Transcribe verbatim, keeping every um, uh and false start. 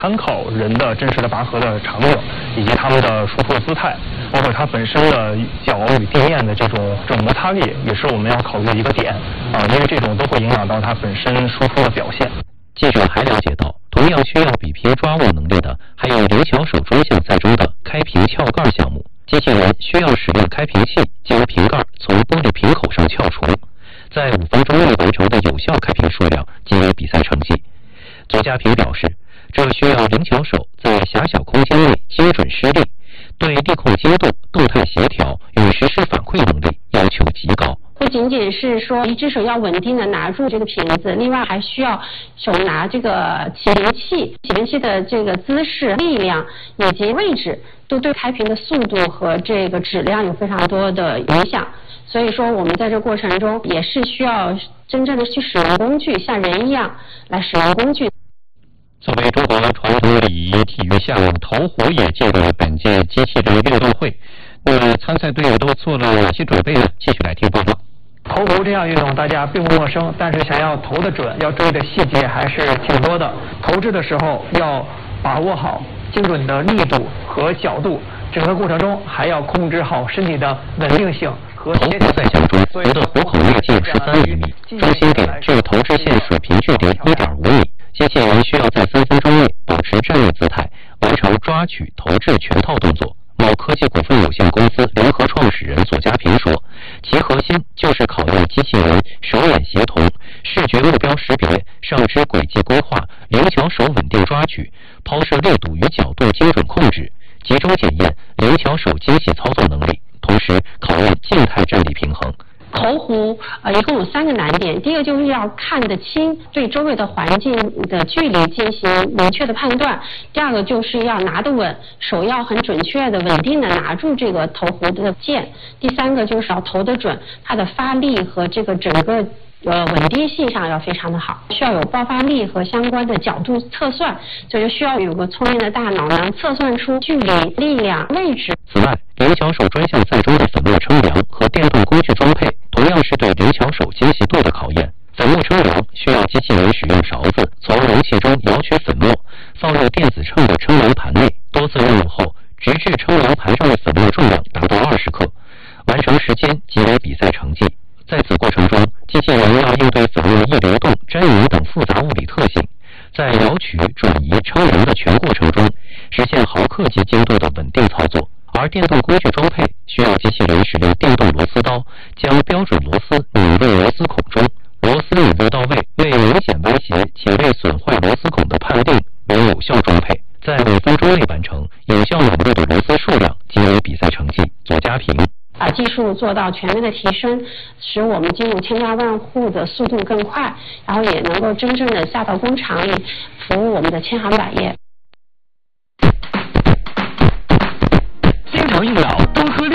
参考人的真实的拔河的场景，以及他们的输出的姿态，包括它本身的脚与地面的这种这种摩擦力，也是我们要考虑的一个点啊，因为这种都会影响到它本身输出的表现。 记者还了解到，同样需要比拼抓握能力的，还有灵巧手专项赛中的开瓶撬盖项目。机器人需要使用开瓶器将瓶盖从玻璃瓶口上撬除，在五分钟内完成的有效开瓶数量即为比赛成绩。左家平表示，这需要灵巧手在狭小空间内精准施力，对力控精度、动态协调与实时反馈能力要求极高。 不仅仅是说一只手要稳定的拿住这个瓶子，另外还需要手拿这个起瓶器，起瓶器的这个姿势、力量以及位置，都对开瓶的速度和这个质量有非常多的影响。所以说，我们在这过程中也是需要真正的去使用工具，像人一样来使用工具。 作为中国传统礼仪体育项目，投壶也进入了本届机器人运动会。那么参赛队伍都做了哪些准备呢？继续来听报道。 投壶这项运动大家并不陌生，但是想要投得准，要注意的细节还是挺多的。投掷的时候要把握好精准的力度和角度，整个过程中还要控制好身体的稳定性和协调。 投壶赛项中，壶的壶口略径十三厘米，中心点至投掷线水平距离一点五米。机器人需要在三分钟内保持站立姿态，完成抓取、投掷全套动作。某科技股份有限公司联合创始人左家平说，其核心就是考验机器人手眼协同、视觉目标识别、上肢轨迹规划、灵巧手稳定抓取、抛射力度与角度精准控制，集中检验灵巧手精细操作能力，同时考验静态站立平衡。 投壶呃一共有三个难点，第一个就是要看得清，对周围的环境的距离进行明确的判断；第二个就是要拿得稳，手要很准确的、稳定的拿住这个投壶的剑；第三个就是要投得准，它的发力和这个整个呃稳定性上要非常的好，需要有爆发力和相关的角度测算，所以就需要有个聪明的大脑能测算出距离、力量、位置。 此外，灵巧手专项赛中的粉末称量和电动工具装配同样是对灵巧手精细度的考验。粉末称量需要机器人使用勺子从容器中舀取粉末，放入电子秤的称量盘内，多次任务后，直至称量盘上的粉末重量达到二十克，完成时间即为比赛成绩。在此过程中，机器人要应对粉末易流动、粘黏等复杂物理特性，在舀取、转移、称量的全过程中，实现毫克级精度的稳定操作。而电动工具装配需要机器人使用电动螺丝刀，将标准螺丝拧入螺丝孔中，螺丝拧入到位，未明显歪斜且未损坏螺丝孔的判定为有效装配，在五分钟内完成，有效拧入的螺丝数量即为比赛成绩。左家平。 把技术做到全面的提升，使我们进入千家万户的速度更快，然后也能够真正的下到工厂里，服务我们的千行百业。 新潮应秒